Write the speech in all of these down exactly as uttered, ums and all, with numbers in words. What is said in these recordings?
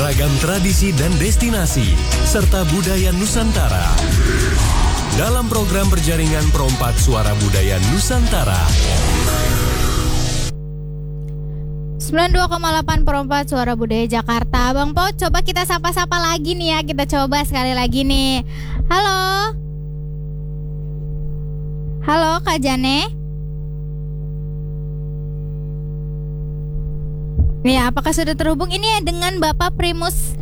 beragam tradisi dan destinasi, serta budaya Nusantara. Dalam program berjaringan Perompak Suara Budaya Nusantara. sembilan puluh dua koma delapan Perompak Suara Budaya Jakarta. Bang Po, coba kita sapa-sapa lagi nih ya. Kita coba sekali lagi nih. Halo. Halo Kak Jane. Nih, apakah sudah terhubung? Ini ya dengan Bapak Primus.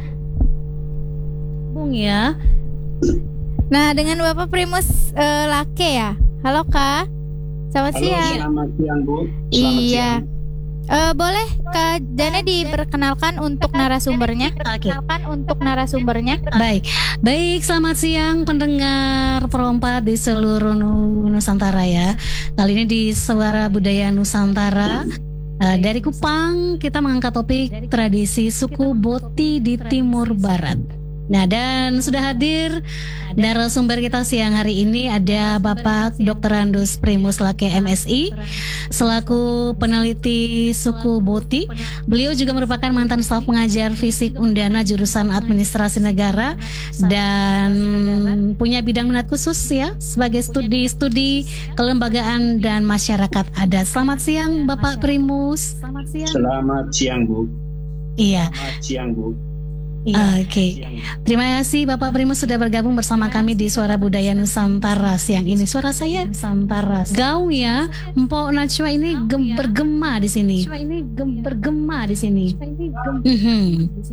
Bung ya. Nah, dengan Bapak Primus uh, Lake ya. Halo Kak. Selamat Halo, siang. Selamat siang Bu. Selamat iya. Siang. Uh, boleh Kak Jane diperkenalkan untuk narasumbernya? Perkenalkan untuk narasumbernya. Baik, baik. Selamat siang pendengar Perompak di seluruh Nusantara ya. Kali ini di Suara Budaya Nusantara. Uh, dari Kupang kita mengangkat topik tradisi suku Boti di Timur Barat. Nah, dan sudah hadir narasumber kita siang hari ini ada Bapak doktor Andus Primus Lake M Si selaku peneliti suku Boti. Beliau juga merupakan mantan staf pengajar fisik Undana jurusan Administrasi Negara dan punya bidang minat khusus ya sebagai studi-studi kelembagaan dan masyarakat adat. Selamat siang Bapak Primus. Selamat siang. Selamat siang Bu. Iya. Selamat siang Bu. Iya. Oke, okay. Terima kasih Bapak Primus sudah bergabung bersama kami di Suara Budaya Nusantara siang ini. Suara saya Nusantara. Gaung ya, Mpok Najwa ini gem bergema di sini. Ini gem bergema di sini. Mhm.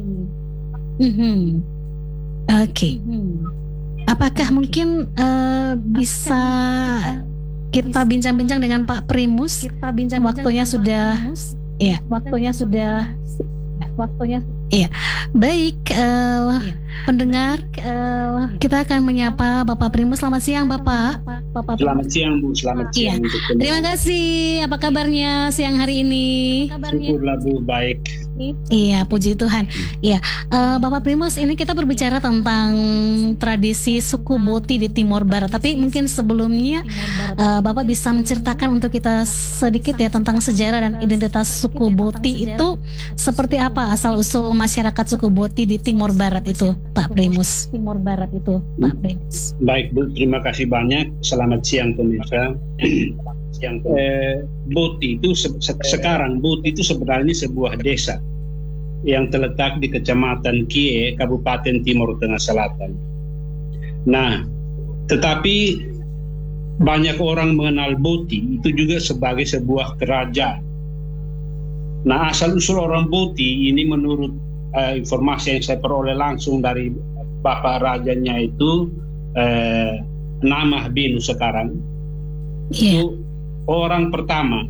Mhm. Oke. Apakah mungkin uh, bisa kita bincang-bincang dengan Pak Primus? Kita bincang. Waktunya sudah. Ya, waktunya sudah. Waktunya. Iya, baik uh, iya. Pendengar, uh, kita akan menyapa Bapak Primus. Selamat siang Bapak. Bapak Selamat siang Bu, selamat iya. siang. Terima kasih. Apa kabarnya siang hari ini? Syukurlah Bu, baik. Iya, puji Tuhan. Iya, uh, Bapak Primus, ini kita berbicara tentang tradisi suku Boti di Timur Barat. Tapi mungkin sebelumnya uh, Bapak bisa menceritakan untuk kita sedikit ya tentang sejarah dan identitas suku Boti itu seperti apa asal usul masyarakat suku Boti di Timur Barat itu, Pak Primus. Timur Barat itu, Pak Primus. Baik Bu, terima kasih banyak. Selamat siang pemirsa. Siang eh, Boti itu se- se- sekarang Boti itu sebenarnya sebuah desa yang terletak di Kecamatan Kie, Kabupaten Timur Tengah Selatan. Nah, tetapi banyak orang mengenal Boti itu juga sebagai sebuah kerajaan. Nah, asal-usul orang Boti ini menurut uh, informasi yang saya peroleh langsung dari Bapak Rajanya itu uh, nama Benu sekarang. Yeah. Itu orang pertama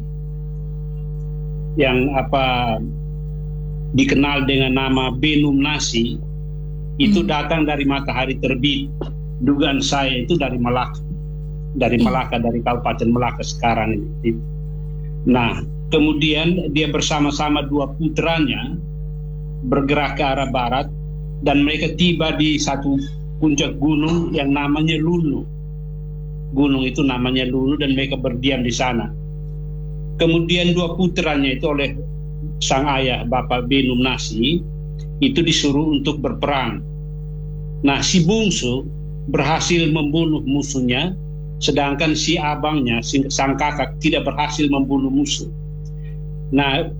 yang apa dikenal dengan nama Benum Nasi itu hmm. datang dari matahari terbit. Dugaan saya itu dari Malaka, dari Malaka, dari Kabupaten Malaka sekarang ini. Nah, kemudian dia bersama-sama dua putranya bergerak ke arah barat dan mereka tiba di satu puncak gunung yang namanya Lulu. Gunung itu namanya Lulu dan mereka berdiam di sana. Kemudian dua putranya itu oleh sang ayah Bapak Benum Nasi itu disuruh untuk berperang. Nah, si bungsu berhasil membunuh musuhnya, sedangkan si abangnya, si, sang kakak tidak berhasil membunuh musuh. Nah,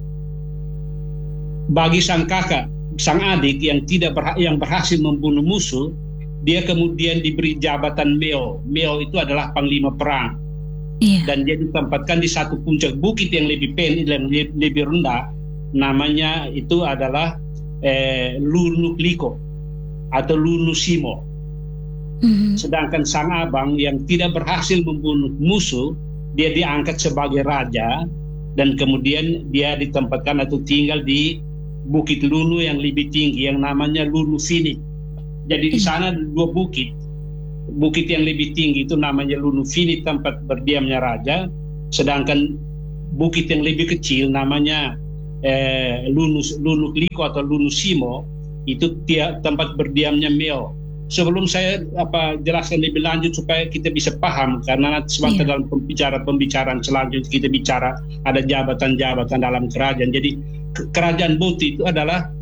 bagi sang kakak, sang adik yang tidak berha- yang berhasil membunuh musuh, dia kemudian diberi jabatan Meo. Meo itu adalah panglima perang. Iya. Dan dia ditempatkan di satu puncak bukit yang lebih pendek dan lebih rendah. Namanya itu adalah eh, Lunukliko atau Lunusimo. Mm-hmm. Sedangkan sang abang yang tidak berhasil membunuh musuh, dia diangkat sebagai raja dan kemudian dia ditempatkan atau tinggal di bukit Lunu yang lebih tinggi yang namanya Lunu Fini. Jadi di sana ada dua bukit. Bukit yang lebih tinggi itu namanya Lunu Fini, tempat berdiamnya raja. Sedangkan bukit yang lebih kecil namanya eh, Lunu Lunukliko atau Lunusimo, itu dia, tempat berdiamnya Meo. Sebelum saya apa jelaskan lebih lanjut supaya kita bisa paham, karena nanti sebentar yeah. dalam pembicara-pembicaraan selanjutnya kita bicara ada jabatan-jabatan dalam kerajaan. Jadi kerajaan Boti itu adalah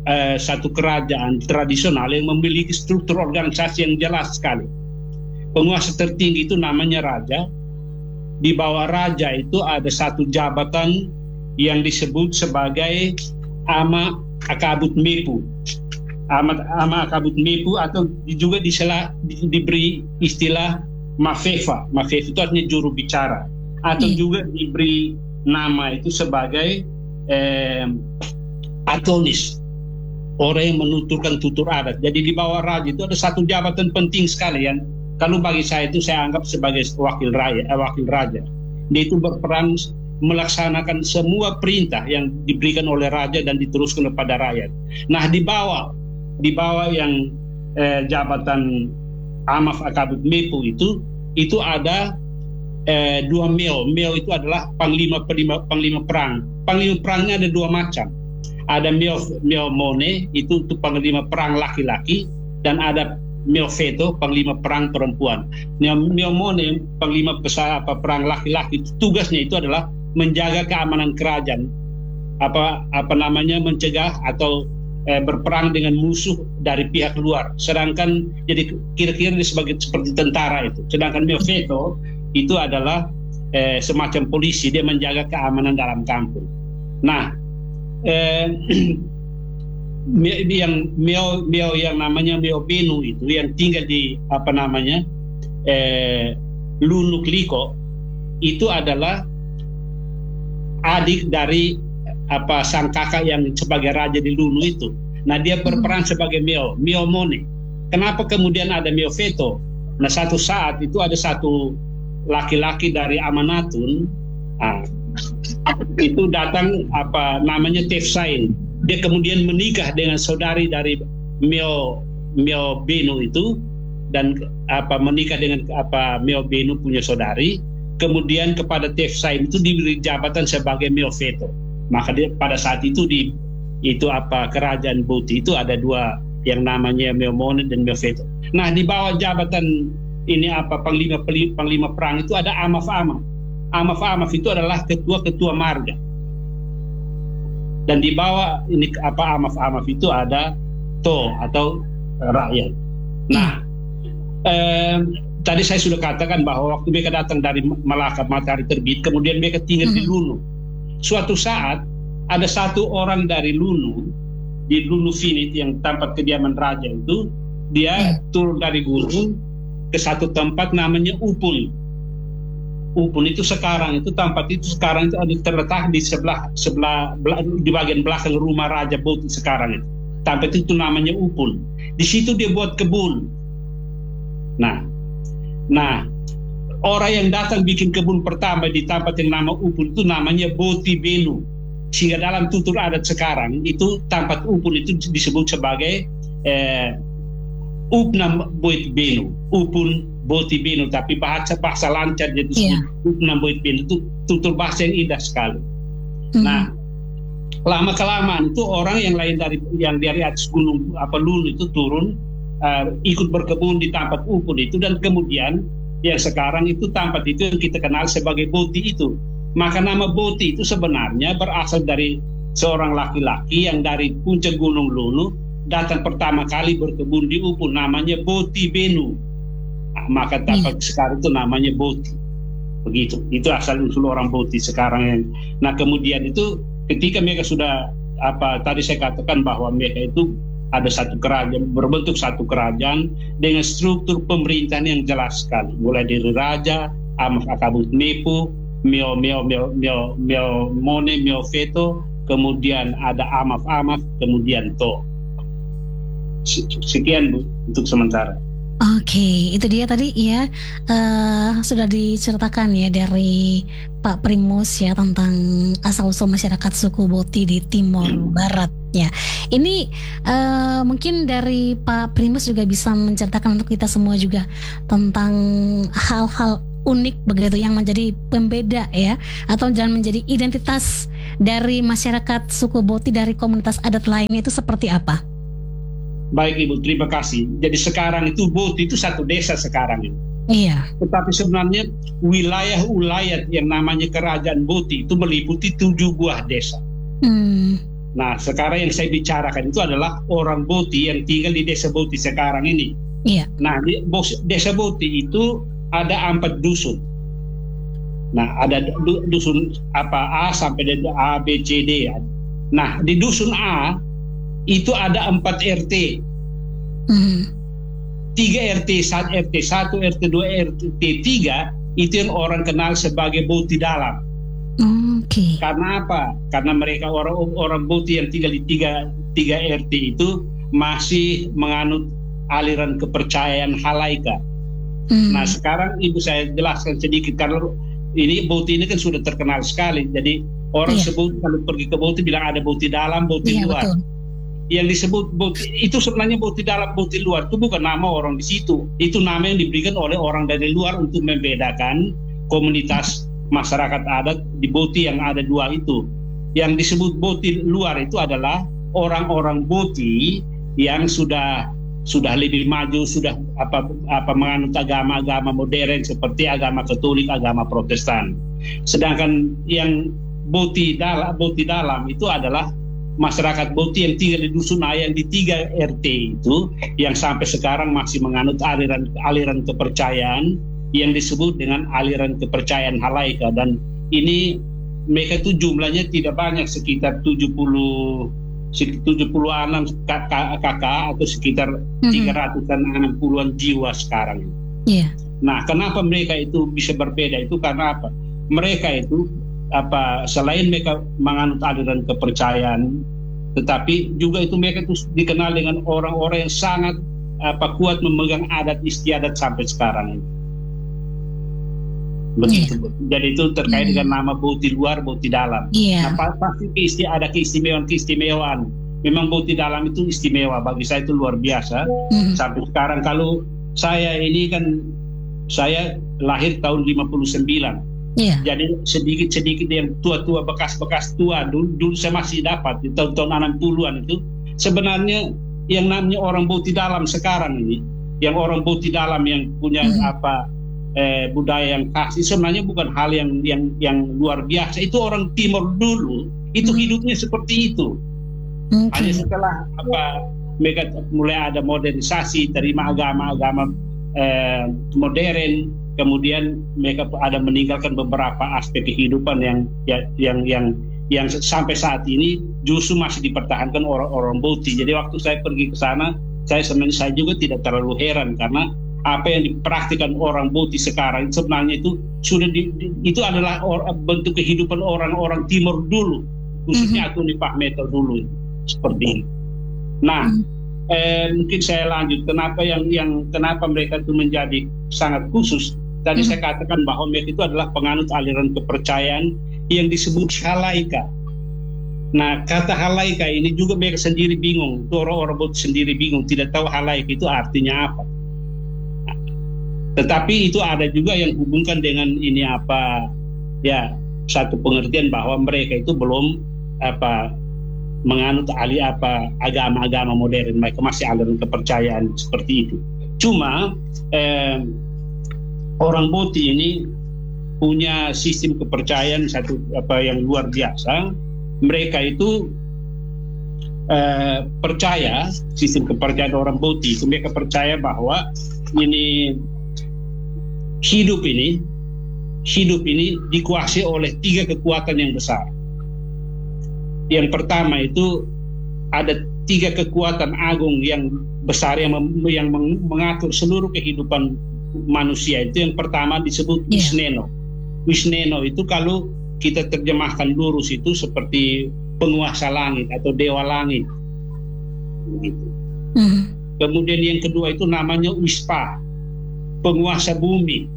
uh, satu kerajaan tradisional yang memiliki struktur organisasi yang jelas sekali. Penguasa tertinggi itu namanya raja. Di bawah raja itu ada satu jabatan yang disebut sebagai Ama Akabut Mepu. Ama, Ama Akabut Mepu atau juga disela, di, diberi istilah Mafefa. Mafefa itu artinya juru bicara. Atau juga diberi nama itu sebagai eh, Atonis, orang yang menuturkan tutur adat. Jadi di bawah raja itu ada satu jabatan penting sekali yang kalau bagi saya itu saya anggap sebagai wakil raja, eh, wakil raja. Dia itu berperan melaksanakan semua perintah yang diberikan oleh raja dan diteruskan kepada rakyat. Nah di bawah di bawah yang eh, jabatan Amaf Akabut Mepu itu itu ada Eh, dua meo. Meo itu adalah panglima panglima panglima perang. Panglima perangnya ada dua macam. Ada meo meo mone itu untuk panglima perang laki-laki dan ada meo feto panglima perang perempuan. Meo, meo mone panglima besar apa perang laki-laki tugasnya itu adalah menjaga keamanan kerajaan. Apa apa namanya mencegah atau eh, berperang dengan musuh dari pihak luar. Sedangkan jadi kira-kira sebagai seperti tentara itu. Sedangkan meo feto itu adalah eh, semacam polisi, dia menjaga keamanan dalam kampung. Nah, eh, yang meo, meo yang namanya meo benu itu yang tinggal di apa namanya eh, Lunuk Liko itu adalah adik dari apa sang kakak yang sebagai raja di Lunu itu. Nah, dia berperan sebagai meo, meo mone. Kenapa kemudian ada meo feto? Nah, satu saat itu ada satu laki-laki dari Amanatun ah, itu datang apa namanya Tefsain. Dia kemudian menikah dengan saudari dari Meo Meo Benu itu dan apa menikah dengan apa Meo Benu punya saudari. Kemudian kepada Tefsain itu diberi jabatan sebagai Meo Feto. Maka dia pada saat itu di itu apa kerajaan Boti itu ada dua yang namanya Meo Mone dan Meo Feto. Nah di bawah jabatan ini apa panglima panglima perang itu ada Amaf-Amaf. Amaf-Amaf itu adalah ketua-ketua marga. Dan di bawah ini apa Amaf-Amaf itu ada To atau rakyat. Nah, eh, tadi saya sudah katakan bahwa waktu mereka datang dari Malaka matahari terbit, kemudian mereka tinggal mm-hmm. di Lunu. Suatu saat ada satu orang dari Lunu di Lunu Finit yang tempat kediaman raja itu, dia mm-hmm. turun dari gunung ke satu tempat namanya Upun. Upun itu sekarang itu tempat itu sekarang itu ada terletak di sebelah sebelah di bagian belakang rumah Raja Boti sekarang itu. Tempat itu namanya Upun. Di situ dia buat kebun. Nah, nah orang yang datang bikin kebun pertama di tempat yang nama Upun itu namanya Boti Benu. Sehingga dalam tutur adat sekarang itu tempat Upun itu disebut sebagai eh, Upnam Boit Benu, Upun Boti Benu, tapi bahasa bahasa lancar jadi yeah. Upnam Boit Benu itu tutur bahasa yang indah sekali. Mm. Nah, lama kelamaan itu orang yang lain dari yang dari atas gunung apa Lunu itu turun uh, ikut berkebun di tempat Upun itu dan kemudian yang sekarang itu tempat itu yang kita kenal sebagai Boti itu. Maka nama Boti itu sebenarnya berasal dari seorang laki-laki yang dari puncak gunung Lunu datang pertama kali berkebun di Upun, namanya Boti Benu. Nah, maka tempat hmm. sekarang itu namanya Boti. Begitu. Itu asal usul orang Boti sekarang yang. Nah kemudian itu ketika mereka sudah apa tadi saya katakan bahwa mereka itu ada satu kerajaan berbentuk satu kerajaan dengan struktur pemerintahan yang jelas sekali. Mulai dari raja, Amaf Akabut Mepu, Meo Meo Meo Meo Meo Mone, Meo Feto, kemudian ada Amaf-Amaf, kemudian To. Sekian Bu untuk sementara. Oke, okay, itu dia tadi ya uh, sudah diceritakan ya dari Pak Primus ya tentang asal-usul masyarakat suku Boti di Timor hmm. Barat ya. Ini uh, mungkin dari Pak Primus juga bisa menceritakan untuk kita semua juga tentang hal-hal unik begitu yang menjadi pembeda ya atau jangan menjadi identitas dari masyarakat suku Boti dari komunitas adat lainnya itu seperti apa? Baik Ibu, terima kasih. Jadi sekarang itu Boti itu satu desa sekarang ini. Iya. Tetapi sebenarnya wilayah-wilayah yang namanya kerajaan Boti itu meliputi tujuh buah desa. Hmm. Nah, sekarang yang saya bicarakan itu adalah orang Boti yang tinggal di desa Boti sekarang ini. Iya. Nah, di desa Boti itu ada empat dusun. Nah, ada dusun apa A sampai dengan A, B, C, D. Nah, di dusun A itu ada empat R T. Mm-hmm. Tiga R T, satu R T satu, R T dua, R T tiga itu yang orang kenal sebagai Boti Dalam. Oke. Okay. Karena apa? Karena mereka orang-orang Boti yang tinggal di tiga, tiga R T itu masih menganut aliran kepercayaan Halaika. Hmm. Nah, sekarang ibu saya jelaskan sedikit karena ini Boti ini kan sudah terkenal sekali. Jadi orang yeah. sebut kalau pergi ke Boti bilang ada Boti Dalam, Boti yeah, Luar. Betul. Yang disebut Boti itu sebenarnya Boti Dalam, Boti Luar itu bukan nama orang di situ. Itu nama yang diberikan oleh orang dari luar untuk membedakan komunitas masyarakat adat di Boti yang ada dua itu. Yang disebut Boti Luar itu adalah orang-orang Boti yang sudah sudah lebih maju, sudah apa apa menganut agama-agama modern seperti agama Katolik, agama Protestan. Sedangkan yang Boti Dalam, Boti Dalam itu adalah masyarakat Boti yang tinggal di dusun A yang di tiga R T itu yang sampai sekarang masih menganut aliran aliran kepercayaan yang disebut dengan aliran kepercayaan Halaika, dan ini mereka itu jumlahnya tidak banyak, sekitar tujuh puluh tujuh puluh enam kakak atau sekitar mm-hmm. tiga ratus enam puluhan jiwa sekarang. Yeah. Nah, kenapa mereka itu bisa berbeda itu karena apa? Mereka itu apa selain mereka menganut aliran kepercayaan, tetapi juga itu mereka itu dikenal dengan orang-orang yang sangat apa kuat memegang adat istiadat sampai sekarang ini. Begitu. Yeah. Jadi itu terkait mm. dengan nama Boti Luar, Boti Dalam. Yeah. Nah, pasti isti ada keistimewaan-keistimewaan. Memang Boti Dalam itu istimewa, bagi saya itu luar biasa. Mm. Sampai sekarang kalau saya ini kan saya lahir tahun lima puluh sembilan. Yeah. Jadi sedikit-sedikit yang tua-tua, bekas-bekas tua dulu, dulu saya masih dapat di tahun-tahun enam puluhan itu. Sebenarnya yang namanya orang Boti Dalam sekarang ini, yang orang Boti Dalam yang punya mm. apa Eh, budaya yang khas, sebenarnya bukan hal yang yang yang luar biasa. Itu orang Timur dulu itu hmm. hidupnya seperti itu. Okay. Hanya setelah apa mereka mulai ada modernisasi, terima agama-agama eh, modern, kemudian mereka ada meninggalkan beberapa aspek kehidupan yang ya, yang yang yang sampai saat ini justru masih dipertahankan orang-orang Boti. Jadi waktu saya pergi ke sana, saya sebenarnya saya juga tidak terlalu heran karena apa yang dipraktikkan orang Boti sekarang sebenarnya itu sudah di, di, itu adalah or, bentuk kehidupan orang-orang Timur dulu, khususnya mm-hmm. Atuni Pahmeto dulu seperti ini. Nah, mm-hmm. eh, mungkin saya lanjut kenapa yang yang kenapa mereka itu menjadi sangat khusus. Tadi mm-hmm. saya katakan bahwa mereka itu adalah penganut aliran kepercayaan yang disebut Halaika. Nah, kata Halaika ini juga mereka sendiri bingung, orang-orang Boti sendiri bingung, tidak tahu Halaika itu artinya apa. Tetapi itu ada juga yang hubungkan dengan ini apa ya satu pengertian bahwa mereka itu belum apa menganut ali apa agama-agama modern, mereka masih aliran kepercayaan seperti itu. Cuma eh, orang Boti ini punya sistem kepercayaan satu apa yang luar biasa. Mereka itu eh, percaya sistem kepercayaan orang Boti itu mereka percaya bahwa ini hidup ini hidup ini dikuasai oleh tiga kekuatan yang besar. Yang pertama itu ada tiga kekuatan agung yang besar yang yang mengatur seluruh kehidupan manusia. Itu yang pertama disebut yeah. Wisneno. Wisneno itu kalau kita terjemahkan lurus itu seperti penguasa langit atau dewa langit. Gitu. Mm-hmm. Kemudian yang kedua itu namanya Wispa, penguasa bumi.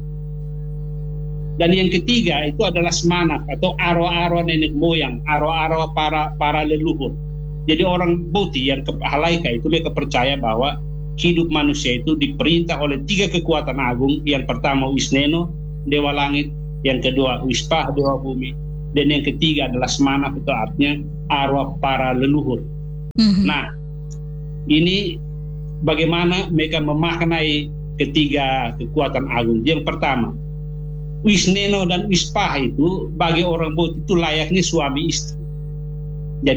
Dan yang ketiga itu adalah Semanak atau arwah-arwah nenek moyang, arwah-arwah para para leluhur. Jadi orang Boti yang ke Halaika itu mereka percaya bahwa hidup manusia itu diperintah oleh tiga kekuatan agung. Yang pertama Wisneno, dewa langit, yang kedua Wispa, dewa bumi, dan yang ketiga adalah Semanak, itu artinya arwah para leluhur. Mm-hmm. Nah, ini bagaimana mereka memaknai ketiga kekuatan agung. Yang pertama, Wisneno dan Wispa itu bagi orang Boti itu layaknya suami istri. Jadi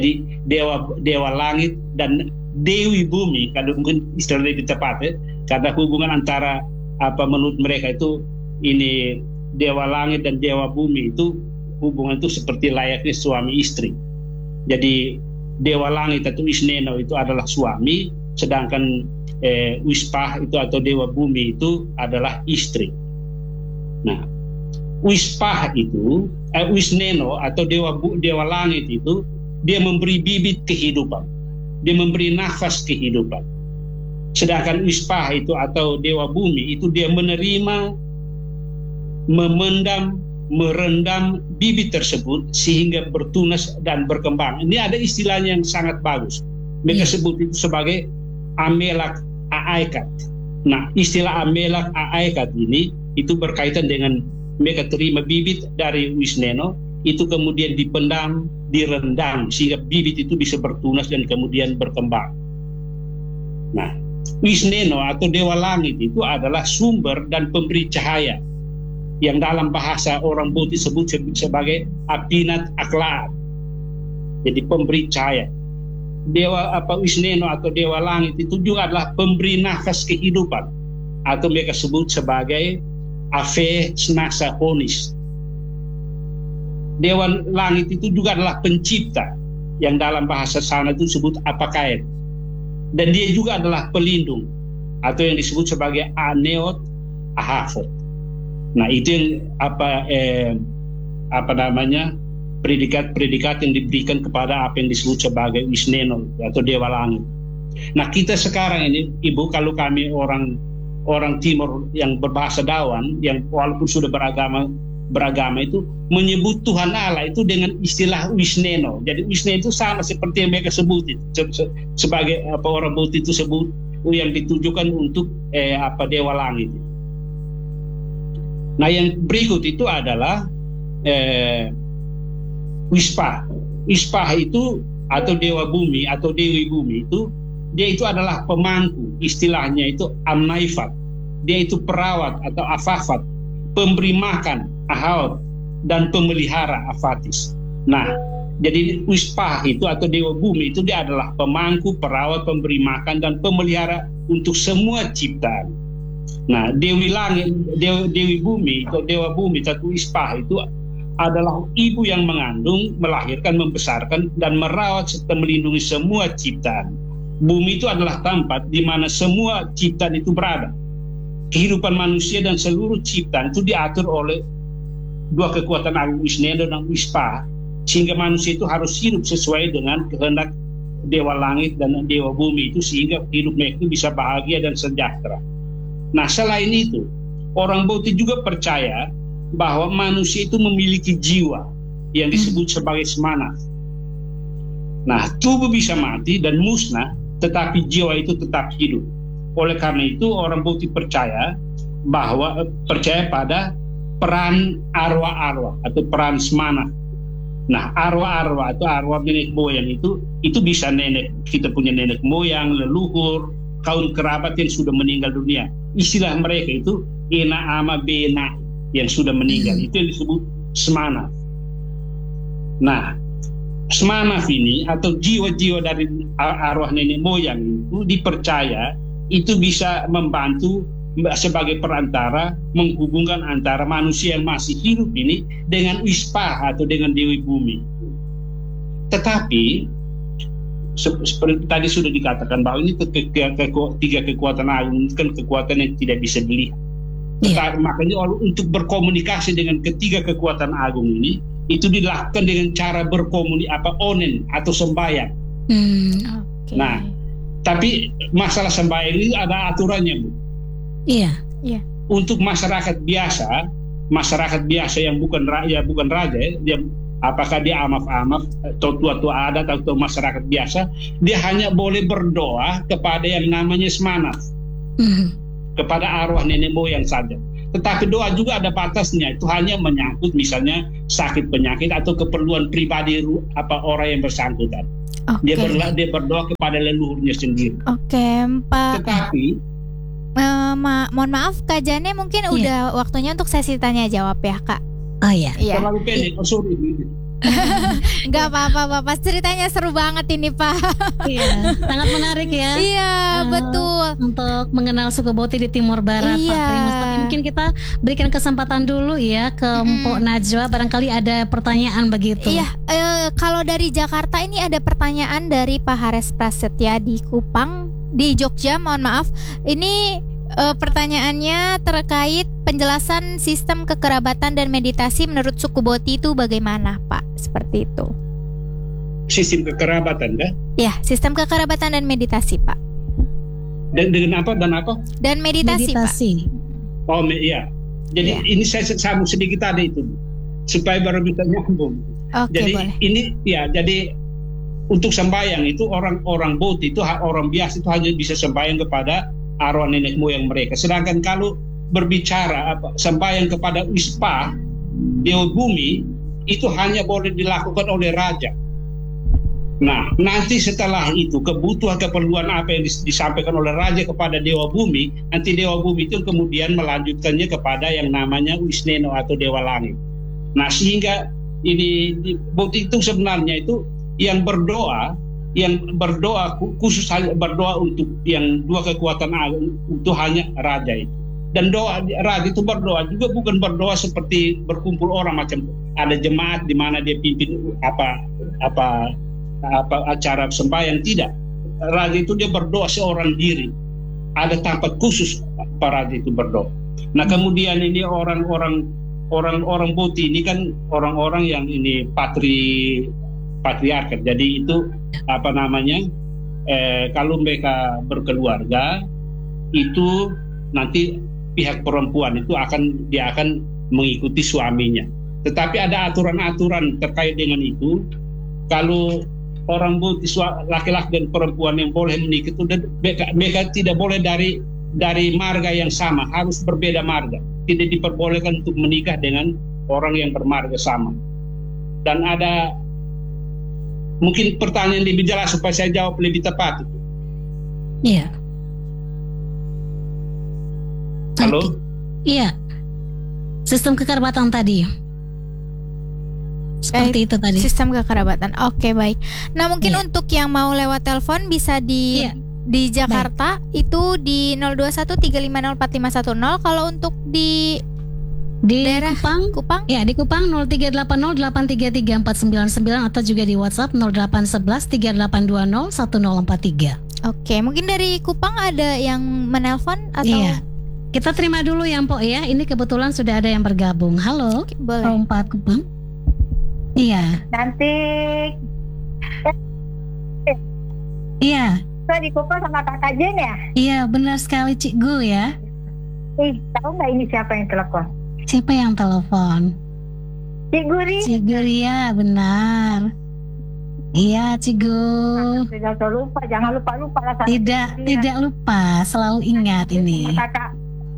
dewa dewa langit dan dewi bumi, kalau mungkin istilah lebih tepat ya, karena hubungan antara apa menurut mereka itu ini dewa langit dan dewa bumi itu hubungan itu seperti layaknya suami istri. Jadi dewa langit atau Isneno itu adalah suami, sedangkan eh, Wispah itu atau dewa bumi itu adalah istri. Nah, Wispah itu, eh, Wisneno atau dewa dewa langit itu dia memberi bibit kehidupan, dia memberi nafas kehidupan. Sedangkan Wispah itu atau dewa bumi itu dia menerima, memendam, merendam bibit tersebut sehingga bertunas dan berkembang. Ini ada istilahnya yang sangat bagus. Mereka yeah. sebut itu sebagai amelak aaikat. Nah, istilah amelak aaikat ini itu berkaitan dengan mereka terima bibit dari Wisneno, itu kemudian dipendam, direndam sehingga bibit itu bisa bertunas dan kemudian berkembang. Nah, Wisneno atau dewa langit itu adalah sumber dan pemberi cahaya, yang dalam bahasa orang Buddha disebut sebagai Apinat Aklat. Jadi pemberi cahaya. Dewa apa Wisneno atau dewa langit itu juga adalah pemberi nafas kehidupan, atau mereka sebut sebagai Ave Snasa Honis. Dewa langit itu juga adalah pencipta, yang dalam bahasa sana itu disebut Apakaet. Dan dia juga adalah pelindung, atau yang disebut sebagai Aneot Ahafot. Nah, itu yang apa eh, apa namanya predikat-predikat yang diberikan kepada apa yang disebut sebagai Wisneno atau dewa langit. Nah, kita sekarang ini, Ibu, kalau kami orang orang Timur yang berbahasa Dawan, yang walaupun sudah beragama beragama itu menyebut Tuhan Allah itu dengan istilah Wisneno. Jadi Wisneno itu sama seperti yang mereka sebut itu, sebagai apa orang Buddha itu sebut yang ditujukan untuk eh, apa dewa langit. Nah, yang berikut itu adalah eh, Wispah. Wispah itu atau dewa bumi atau dewi bumi itu dia itu adalah pemangku, istilahnya itu Amnaifat. Dia itu perawat atau Afafat, pemberi makan Ahaut, dan pemelihara Afatis. Nah, jadi Wispah itu atau dewa bumi itu dia adalah pemangku, perawat, pemberi makan, dan pemelihara untuk semua ciptaan. Nah, Dewi Langit, Dewi, Dewi Bumi atau Dewa Bumi atau Wispah itu adalah ibu yang mengandung, melahirkan, membesarkan, dan merawat serta melindungi semua ciptaan. Bumi itu adalah tempat di mana semua ciptaan itu berada. Kehidupan manusia dan seluruh ciptaan itu diatur oleh dua kekuatan agung Wisneno dan Wispah, sehingga manusia itu harus hidup sesuai dengan kehendak Dewa Langit dan Dewa Bumi itu, sehingga hidup mereka itu bisa bahagia dan sejahtera. Nah, selain itu, orang Buddha juga percaya bahwa manusia itu memiliki jiwa yang disebut sebagai semana. Nah, tubuh bisa mati dan musnah, tetapi jiwa itu tetap hidup. Oleh karena itu, orang Buddha percaya bahwa percaya pada peran arwah-arwah atau peran semana. Nah, arwah-arwah atau arwah nenek moyang itu itu bisa nenek, kita punya nenek moyang, leluhur, kaum kerabat yang sudah meninggal dunia. Istilah mereka itu ena ama bena yang sudah meninggal, itu yang disebut semana. Nah, semana ini atau jiwa-jiwa dari arwah nenek moyang itu dipercaya itu bisa membantu sebagai perantara menghubungkan antara manusia yang masih hidup ini dengan Wispah atau dengan Dewi Bumi. Tetapi seperti tadi sudah dikatakan bahwa ini tiga kekuatan agung kan kekuatan yang tidak bisa dilihat. Yeah. Makanya untuk berkomunikasi dengan ketiga kekuatan agung ini itu dilakukan dengan cara berkomunikasi apa onen atau sembahyang. Hmm, okay. Nah, tapi masalah sembahyang ini ada aturannya, Bu. Iya. Yeah. Untuk masyarakat biasa, masyarakat biasa yang bukan raja, bukan raja, dia apakah dia amaf-amaf atau tua-tua adat atau masyarakat biasa, dia hanya boleh berdoa kepada yang namanya semanaf, mm-hmm. kepada arwah nenek moyang saja. Tetapi doa juga ada batasnya, itu hanya menyangkut misalnya sakit penyakit atau keperluan pribadi apa orang yang bersangkutan. Okay. Dia, berla, dia berdoa kepada leluhurnya sendiri. Oke, okay, Pak. Tetapi Uh, ma- mohon maaf Kak Jane, mungkin yeah. udah waktunya untuk sesi tanya jawab ya Kak. Oh iya. Yeah. Terlalu pendek, oh sorry. Nggak apa-apa Bapak, ceritanya seru banget ini Pak. Iya, sangat menarik ya. Iya, uh, betul. Untuk mengenal suku Boti di Timur Barat, iya. Pak Primus. Tapi mungkin kita berikan kesempatan dulu ya ke hmm. Mpok Najwa, barangkali ada pertanyaan begitu. Iya, eh, kalau dari Jakarta ini ada pertanyaan dari Pak Hares Prasetya di Kupang, di Jogja, mohon maaf. Ini eh, pertanyaannya terkait penjelasan sistem kekerabatan dan meditasi menurut suku Boti itu bagaimana, Pak? Seperti itu. Sistem kekerabatan, kan? Ya, sistem kekerabatan dan meditasi, Pak. Dan dengan apa dan apa? Dan meditasi, meditasi. Pak. Oh, iya. Jadi ya. Ini saya sambung sedikit tadi itu, supaya baru bisa nyambung. Oke, jadi boleh. ini ya, jadi untuk sembahyang itu orang-orang Boti itu orang biasa itu hanya bisa sembahyang kepada arwah nenek moyang mereka. Sedangkan kalau berbicara apa sembahyang kepada Wispa Dewa Bumi itu hanya boleh dilakukan oleh raja. Nah, nanti setelah itu kebutuhan keperluan apa yang disampaikan oleh raja kepada Dewa Bumi, nanti Dewa Bumi itu kemudian melanjutkannya kepada yang namanya Wisneno atau Dewa Langit. Nah, sehingga ini Boti itu sebenarnya itu yang berdoa, yang berdoa khusus hanya berdoa untuk yang dua kekuatan agung itu hanya raja itu. Dan doa raja itu berdoa juga bukan berdoa seperti berkumpul orang macam ada jemaat di mana dia pimpin apa apa apa acara sembahyang, tidak. Raja itu dia berdoa seorang diri. Ada tempat khusus para raja itu berdoa. Nah, kemudian ini orang-orang orang-orang Boti ini kan orang-orang yang ini patri patriarkat. Jadi itu apa namanya? Eh, kalau mereka berkeluarga itu nanti pihak perempuan itu akan dia akan mengikuti suaminya. Tetapi ada aturan-aturan terkait dengan itu. Kalau orang Boti laki-laki dan perempuan yang boleh menikah itu mereka, mereka tidak boleh dari dari marga yang sama, harus berbeda marga. Tidak diperbolehkan untuk menikah dengan orang yang bermarga sama. Dan ada mungkin pertanyaan lebih jelas supaya saya jawab lebih tepat itu. Iya. Halo? Okay. Iya. Sistem kekerabatan tadi. Seperti itu tadi. Sistem kekerabatan. Oke, baik. Nah, mungkin iya. untuk yang mau lewat telepon bisa di iya. di Jakarta baik. Itu di nol dua satu tiga lima nol empat lima satu nol. Kalau untuk di di daerah Kupang, Kupang? Ya, di Kupang nol tiga delapan nol delapan tiga tiga empat sembilan sembilan atau juga di WhatsApp nol delapan satu satu tiga delapan dua nol satu nol empat tiga. Oke, mungkin dari Kupang ada yang menelpon atau iya. Kita terima dulu ya, Mpok ya. Ini kebetulan sudah ada yang bergabung. Halo. Oke, boleh. Rompat Kupang. Iya. Nanti Iya. saya di Kupang sama Kakak Jen ya? Iya, benar sekali Cik Gu ya. Ih, tahu nggak ini siapa yang telepon? Siapa yang telepon? Cik Guri. Cik Guri ya, benar. Iya, Cik Gu. Tidak lupa, jangan lupa lupa lah. Tidak, dia. tidak lupa, selalu ingat ini. Kakak.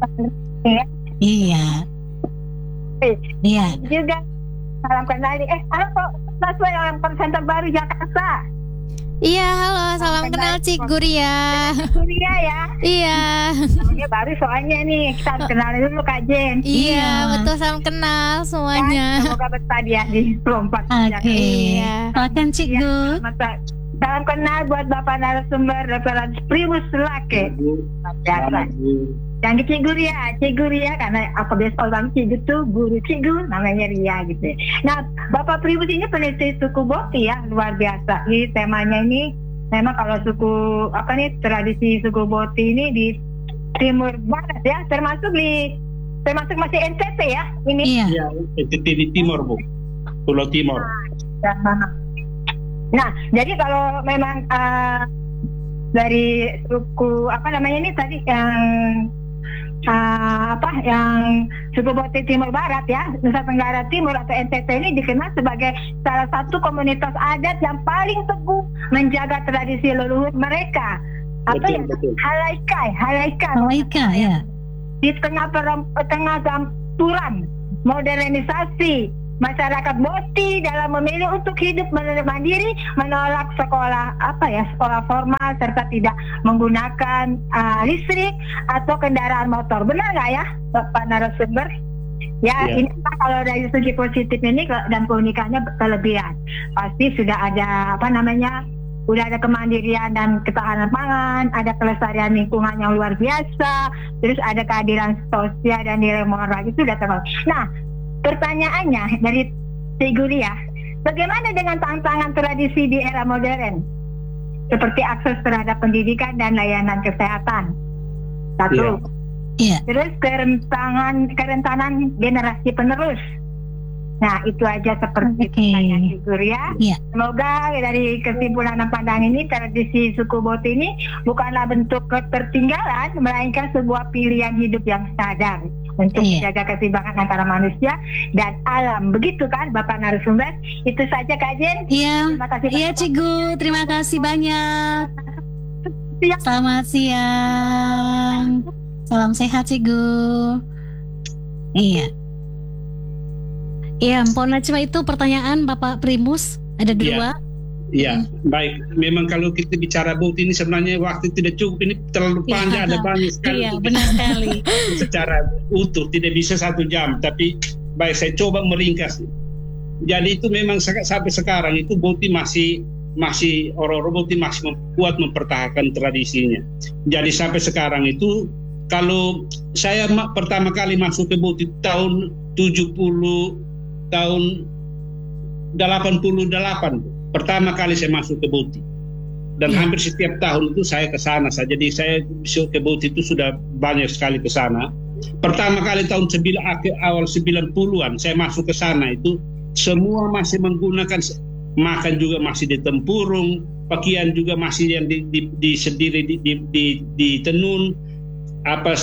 Iya. Iya. Juga salam kenali. Eh, halo kok sesuai yang presenter baru Jakarta. Iya, halo, salam kenal Cik Guria. Guria ya. Iya. Ini baru soalnya nih, kita harus kenalin dulu Kak Jen. Iya, iya, betul, salam kenal semuanya. Ya, semoga betah dia di Lompat. Oke. Okay. Iya. Silakan Cik Gu. Ya, salam kenal buat Bapak narasumber referensi Primus Lake. Biasa. Yang Cik Guria, Cik Guria karena apa biasa orang Cik itu guru Cik Gu namanya Ria gitu. Nah, Bapak Primus ini peneliti suku Boti ya, luar biasa. Jadi temanya ini memang kalau suku apa nih tradisi suku Boti ini di Timur Barat ya, termasuk di termasuk masih N T T ya ini. Iya. Ya, N T T di Timur Bu, Pulau Timur. Nah, nah jadi kalau memang uh, dari suku apa namanya ini tadi yang Uh, apa yang suku Boti Timur Barat ya, Nusa Tenggara Timur atau N T T ini dikenal sebagai salah satu komunitas adat yang paling teguh menjaga tradisi leluhur mereka. Apa ya? Halaikai, halaikai. Halaikai ya. Di tengah perem, tengah campuran modernisasi masyarakat Boti dalam memilih untuk hidup mandiri, menolak sekolah apa ya sekolah formal serta tidak menggunakan uh, listrik atau kendaraan motor. Benar nggak ya, Bapak narasumber? Ya, ya. ini kalau dari segi positif ini dan keunikannya kelebihan. Pasti sudah ada apa namanya, udah ada kemandirian dan ketahanan pangan, ada kelestarian lingkungan yang luar biasa, terus ada keadilan sosial dan nilai moral itu sudah termasuk. Nah, pertanyaannya dari Ciguria, bagaimana dengan tantangan tradisi di era modern, seperti akses terhadap pendidikan dan layanan kesehatan? Satu. Ya. Yeah. Terus kerentanan kerentanan generasi penerus. Nah, itu aja seperti okay. pertanyaan Ciguria. Yeah. Semoga dari kesimpulan dan pandangan ini, tradisi suku Boti ini bukanlah bentuk ketertinggalan, melainkan sebuah pilihan hidup yang sadar untuk yeah. menjaga keseimbangan antara manusia dan alam. Begitu kan, Bapak narasumber? Itu saja kajian. Iya. Terima kasih. Iya, Cigu. Terima kasih banyak. Selamat siang. Salam sehat, Cigu. Iya. Iya, Mpok Najwa, itu pertanyaan Bapak Primus ada dua. Iya, hmm. baik. Memang kalau kita bicara Boti ini sebenarnya waktu tidak cukup, ini terlalu panjang, ya, ada banyak sekali. Iya, benar sekali. Secara utuh tidak bisa satu jam, tapi baik saya coba meringkas. Jadi itu memang sampai sekarang itu Boti masih masih orang-orang Boti masih kuat mempertahankan tradisinya. Jadi sampai sekarang itu, kalau saya pertama kali masuk ke Boti tahun tujuh puluh, tahun delapan puluh delapan, pertama kali saya masuk ke Boti. Dan hmm. hampir setiap tahun itu saya ke sana saja. Jadi saya masuk ke Boti itu sudah banyak sekali ke sana. Pertama kali tahun sembilan, awal sembilan puluhan saya masuk ke sana itu semua masih menggunakan, makan juga masih di tempurung, pakaian juga masih yang di, di, di sendiri di, di, di, di tenun, apa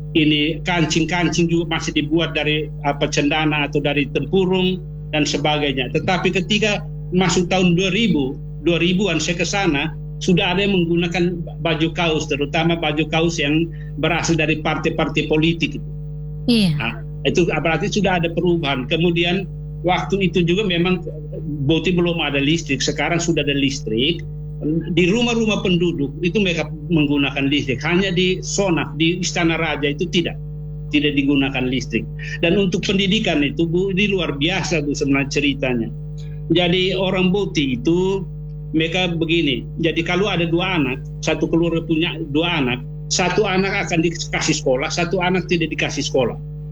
ini kancing-kancing juga masih dibuat dari apa cendana atau dari tempurung dan sebagainya. Tetapi ketika masuk tahun dua ribu, dua ribuan saya ke sana, sudah ada yang menggunakan baju kaos, terutama baju kaos yang berasal dari partai-partai politik itu. Iya. Nah, itu berarti sudah ada perubahan. Kemudian waktu itu juga memang Boti belum ada listrik, sekarang sudah ada listrik. Di rumah-rumah penduduk itu mereka menggunakan listrik, hanya di Sonak, di Istana Raja itu tidak tidak digunakan listrik. Dan untuk pendidikan itu Bu, ini luar biasa tuh sebenarnya ceritanya. Jadi orang Boti itu mereka begini, jadi kalau ada dua anak, satu keluarga punya dua anak, satu anak akan dikasih sekolah, satu anak tidak dikasih sekolah.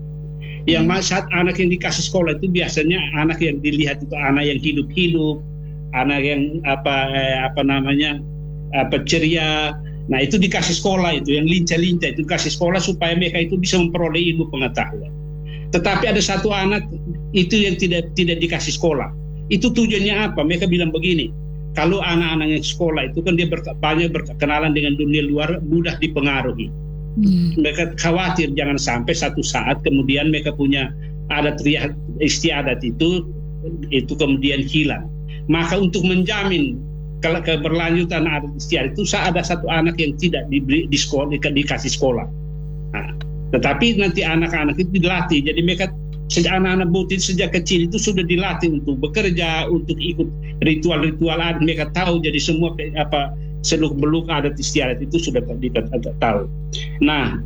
Yang hmm. saat anak yang dikasih sekolah itu biasanya anak yang dilihat itu anak yang hidup-hidup, anak yang apa eh, apa namanya apa ceria. Nah itu dikasih sekolah, itu yang lincah-lincah itu dikasih sekolah supaya mereka itu bisa memperoleh ilmu pengetahuan. Tetapi ada satu anak itu yang tidak tidak dikasih sekolah. Itu tujuannya apa? Mereka bilang begini, kalau anak-anak yang sekolah itu kan dia ber, banyak berkenalan dengan dunia luar, mudah dipengaruhi. Hmm. Mereka khawatir jangan sampai satu saat kemudian mereka punya adat istiadat itu itu kemudian hilang. Maka untuk menjamin kalau keberlanjutan adat istiadat itu ada satu anak yang tidak diberi di sekolah, di, dikasih sekolah. Nah, tetapi nanti anak-anak itu dilatih. Jadi mereka anak-anak Boti sejak kecil itu sudah dilatih untuk bekerja, untuk ikut ritual-ritual adat. Mereka tahu, jadi semua apa seluk-beluk adat istiadat itu sudah tahu. Nah,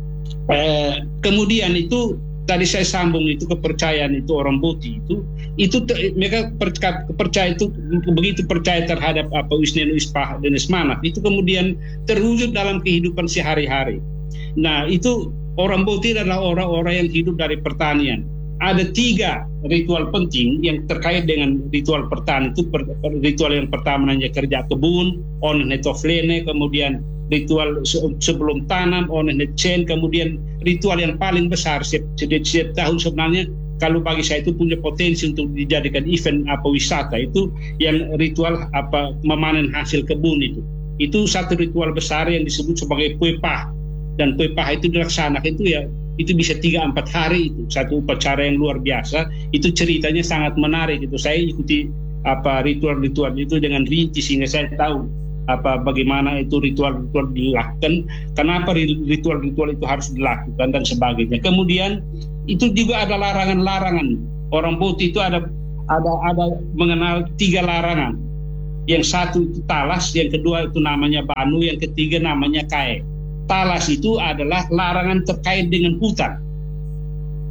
eh, kemudian itu tadi saya sambung itu kepercayaan itu orang Boti itu itu mereka percaya itu begitu percaya terhadap apa Wisnenu Ispah dan Ismanak itu kemudian terwujud dalam kehidupan sehari-hari. Nah itu orang Boti adalah orang-orang yang hidup dari pertanian. Ada tiga ritual penting yang terkait dengan ritual pertanian itu. Ritual yang pertama namanya kerja kebun, onen netoflene, kemudian ritual sebelum tanam, onen netcen, kemudian ritual yang paling besar setiap, setiap tahun sebenarnya kalau bagi saya itu punya potensi untuk dijadikan event apa wisata itu yang ritual apa memanen hasil kebun itu. Itu satu ritual besar yang disebut sebagai kue pah, dan kue pah itu dilaksanakan itu ya itu bisa tiga empat hari, itu satu upacara yang luar biasa. Itu ceritanya sangat menarik, itu saya ikuti apa ritual-ritual itu dengan rinci sehingga saya tahu apa bagaimana itu ritual-ritual dilakukan, kenapa ritual-ritual itu harus dilakukan dan sebagainya. Kemudian itu juga ada larangan-larangan. Orang Boti itu ada ada ada mengenal tiga larangan. Yang satu itu talas, yang kedua itu namanya banu, yang ketiga namanya kae. Talas itu adalah larangan terkait dengan hutan.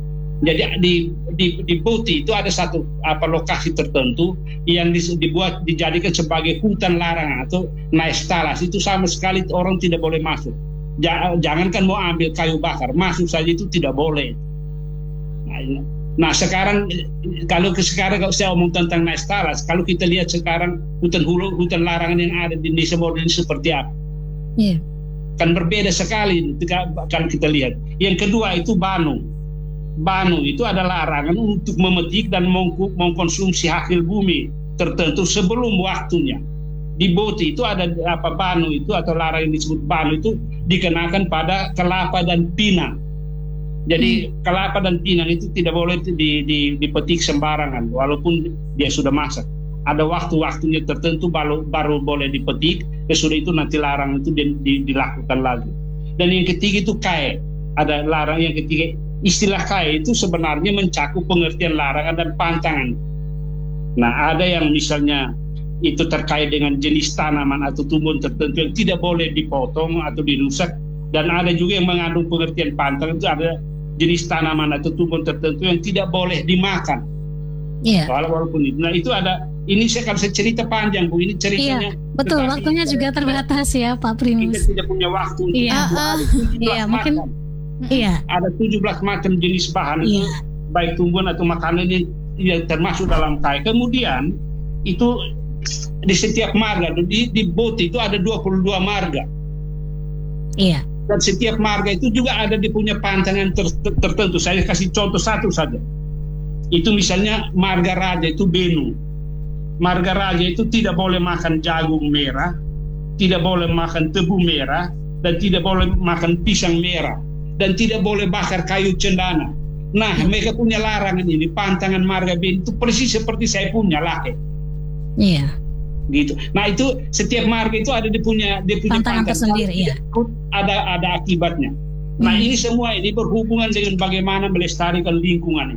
Jadi di di di Boti itu ada satu apa lokasi tertentu yang dibuat dijadikan sebagai hutan larangan atau naestalas, itu sama sekali orang tidak boleh masuk. Jangankan mau ambil kayu bakar, masuk saja itu tidak boleh. Nah, nah sekarang kalau sekarang kalau saya omong tentang naestalas, kalau kita lihat sekarang hutan hulu hutan larangan yang ada di Indonesia modern seperti apa? Yeah. Kan berbeda sekali kalau kita lihat. Yang kedua itu Banu. Banu itu adalah larangan untuk memetik dan mengkonsumsi hasil bumi tertentu sebelum waktunya. Di Boti itu ada apa Banu itu atau larangan yang disebut Banu itu dikenakan pada kelapa dan pinang. Jadi hmm. kelapa dan pinang itu tidak boleh di, di, dipetik sembarangan walaupun dia sudah masak. Ada waktu-waktunya tertentu baru, baru boleh dipetik. Sesudah itu nanti larangan itu di, di, dilakukan lagi. Dan yang ketiga itu kae. Ada larang yang ketiga. Istilah kae itu sebenarnya mencakup pengertian larangan dan pantangan. Nah, ada yang misalnya itu terkait dengan jenis tanaman atau tumbuhan tertentu yang tidak boleh dipotong atau dirusak, dan ada juga yang mengandung pengertian pantangan, itu ada jenis tanaman atau tumbuhan tertentu yang tidak boleh dimakan. Iya. Yeah. Walaupun itu, nah itu ada. Ini saya kalau saya cerita panjang Bu, ini ceritanya. Iya, betul. Waktunya juga terbatas ya Pak Primus. Kita tidak punya waktu. Iya. Uh, iya, mungkin. Iya. Ada tujuh belas macam jenis bahan itu, iya. baik tumbuhan atau makanan yang, yang termasuk dalam kae. Kemudian itu di setiap marga, di, di Boti itu ada dua puluh dua marga. Iya. Dan setiap marga itu juga ada di punya pantangan ter, ter, tertentu. Saya kasih contoh satu saja. Itu misalnya marga raja itu Benu. Marga raja itu tidak boleh makan jagung merah, tidak boleh makan tebu merah, dan tidak boleh makan pisang merah. Dan tidak boleh bakar kayu cendana. Nah, hmm. mereka punya larangan ini, pantangan marga Benu itu persis seperti saya punya laki. Iya. Gitu. Nah itu setiap marga itu ada dia punya dia punya pantangan tersendiri. Ya. Ada ada akibatnya. Hmm. Nah ini semua ini berhubungan dengan bagaimana melestarikan lingkungan.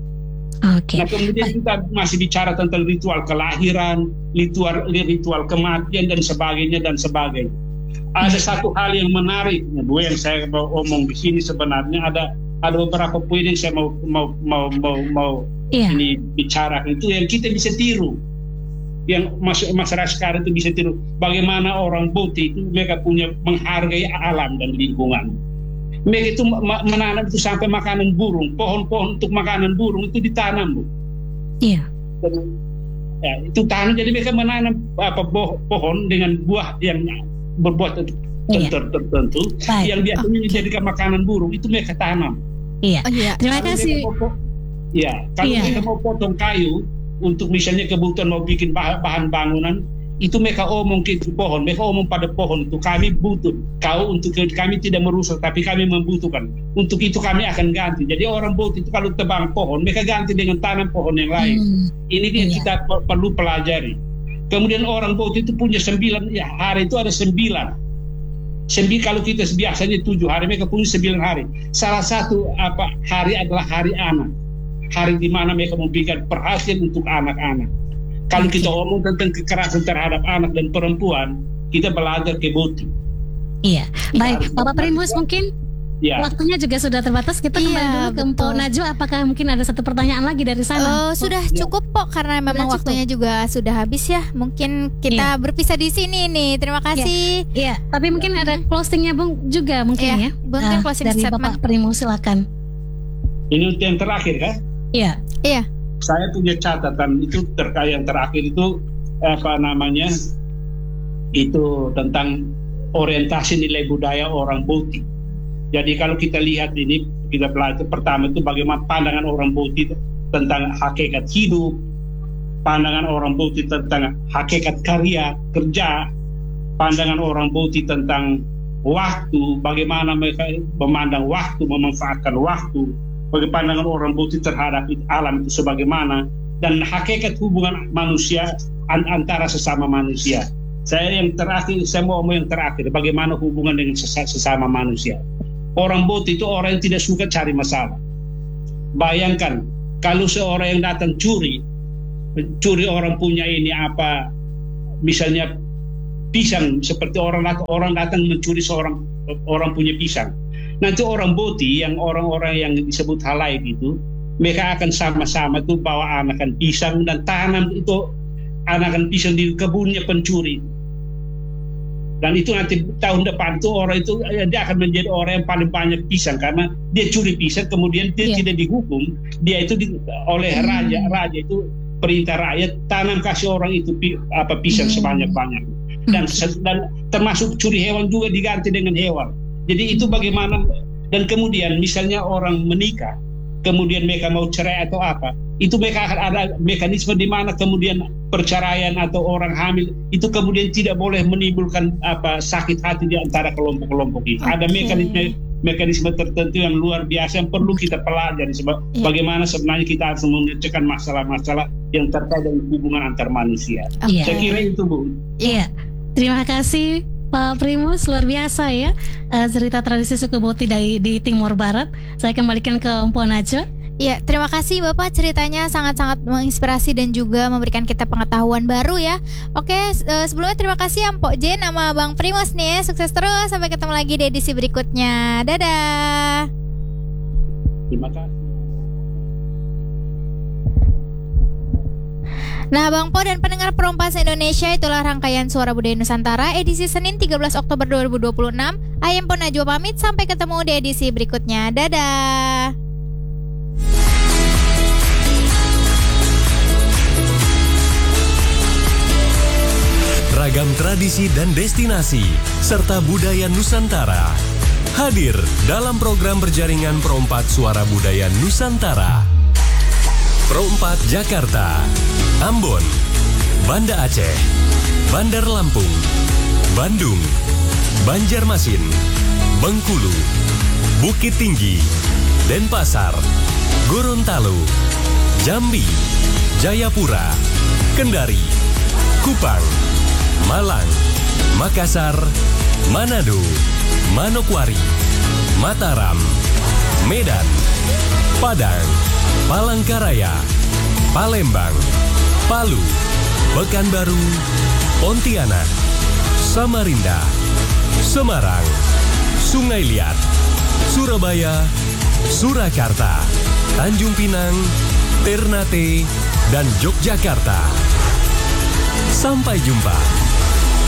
Okay. Nah kemudian kita masih bicara tentang ritual kelahiran, ritual ritual kematian dan sebagainya dan sebagainya. Ada satu hal yang menarik, Bu, yang saya mau omong di sini sebenarnya ada ada beberapa poin yang saya mau mau mau mau, mau yeah. ini bicara itu yang kita bisa tiru, yang masyarakat sekarang itu bisa tiru. Bagaimana orang Boti itu mereka punya menghargai alam dan lingkungan. Mereka itu menanam itu sampai makanan burung, pohon-pohon untuk makanan burung itu ditanam, Bu. Iya. Yeah. Ya, itu tanam, jadi mereka menanam apa pohon dengan buah yang berbuat iya. tertentu Baik. yang biasanya okay. dijadikan makanan burung itu mereka tanam. Iya. Oh, iya. Terima kalau kasih. Mau, ya, kalau iya. mereka mau potong kayu untuk misalnya kebutuhan mau bikin bahan, bahan bangunan, itu mereka omong ke pohon, mereka omong pada pohon itu kami butuh kau untuk kami tidak merusak tapi kami membutuhkan. Untuk itu kami akan ganti. Jadi orang Boti itu kalau tebang pohon mereka ganti dengan tanam pohon yang lain. Hmm. Ini yang iya. kita perlu pelajari. Kemudian orang Boti itu punya sembilan ya, hari itu ada sembilan. Sembilan kalau kita biasanya tujuh hari, mereka punya sembilan hari. Salah satu apa hari adalah hari anak, hari di mana mereka memberikan perhatian untuk anak-anak. Kalau kita omong tentang kekerasan terhadap anak dan perempuan, kita belajar ke Boti. Iya, baik, Bapak Primus mungkin. Ya. Waktunya juga sudah terbatas. Kita kembali iya, dulu ke Mpok Najwa. Apakah mungkin ada satu pertanyaan lagi dari sana? Uh, sudah cukup Pok, karena memang sudah waktunya cukup. Juga sudah habis ya. Mungkin kita iya. berpisah di sini nih. Terima kasih. Iya, iya. Tapi mungkin ada closingnya Bung juga mungkin iya. ya. Mungkin uh, closing dari statement. Bapak Primus silakan. Ini yang terakhir kan? Iya. Iya. Saya punya catatan itu terkait yang terakhir itu apa namanya? Itu tentang orientasi nilai budaya orang Boti. Jadi kalau kita lihat ini, kita belajar pertama itu bagaimana pandangan orang Boti tentang hakikat hidup, pandangan orang Boti tentang hakikat karya, kerja, pandangan orang Boti tentang waktu, bagaimana mereka memandang waktu, memanfaatkan waktu, bagaimana pandangan orang Boti terhadap alam itu sebagaimana, dan hakikat hubungan manusia antara sesama manusia. Saya yang terakhir, saya mau ngomong yang terakhir, bagaimana hubungan dengan sesama manusia. Orang Boti itu orang yang tidak suka cari masalah. Bayangkan kalau seorang yang datang curi, curi orang punya ini apa, misalnya pisang, seperti orang orang datang mencuri seorang orang punya pisang. Nanti orang Boti yang orang-orang yang disebut halaik itu, mereka akan sama-sama tuh bawa anakan pisang dan tanam itu anakan pisang di kebunnya pencuri. Dan itu nanti tahun depan tuh orang itu dia akan menjadi orang yang paling banyak pisang karena dia curi pisang, kemudian dia yeah. tidak dihukum, dia itu di, oleh hmm. raja raja itu perintah rakyat tanam kasih orang itu pi, apa pisang hmm. sebanyak-banyak. Dan, hmm. dan termasuk curi hewan juga diganti dengan hewan. Jadi itu bagaimana, dan kemudian misalnya orang menikah, kemudian mereka mau cerai atau apa, itu mereka akan ada mekanisme di mana kemudian perceraian atau orang hamil itu kemudian tidak boleh menimbulkan apa sakit hati di antara kelompok-kelompok itu. Okay. Ada mekanisme mekanisme tertentu yang luar biasa yang perlu kita pelajari sebab yeah. bagaimana sebenarnya kita harus memecahkan masalah-masalah yang terkait dengan hubungan antar manusia. Okay. Saya kira itu, Bu. Iya. Yeah. Terima kasih Pak Primus, luar biasa ya uh, cerita tradisi suku Boti dari di Timur Barat. Saya kembalikan ke Mpok Naco. Ya, terima kasih Bapak, ceritanya sangat-sangat menginspirasi dan juga memberikan kita pengetahuan baru ya. Oke, uh, sebelumnya terima kasih ya Mpok Jen sama Bang Primus nih ya. Sukses terus, sampai ketemu lagi di edisi berikutnya. Dadah. Terima kasih. Nah Bang Po dan pendengar Perompas Indonesia, itulah rangkaian Suara Budaya Nusantara edisi Senin tiga belas Oktober dua ribu dua puluh enam. Ayam Po Najwa pamit, sampai ketemu di edisi berikutnya. Dadah. Ragam tradisi dan destinasi serta budaya Nusantara hadir dalam program berjaringan Perompat Suara Budaya Nusantara. Perompat Jakarta, Ambon, Banda Aceh, Bandar Lampung, Bandung, Banjarmasin, Bengkulu, Bukit Tinggi, Denpasar, Gorontalo, Jambi, Jayapura, Kendari, Kupang, Malang, Makassar, Manado, Manokwari, Mataram, Medan, Padang, Palangkaraya, Palembang, Palu, Pekanbaru, Pontianak, Samarinda, Semarang, Sungai Liat, Surabaya, Surakarta, Tanjung Pinang, Ternate, dan Yogyakarta. Sampai jumpa.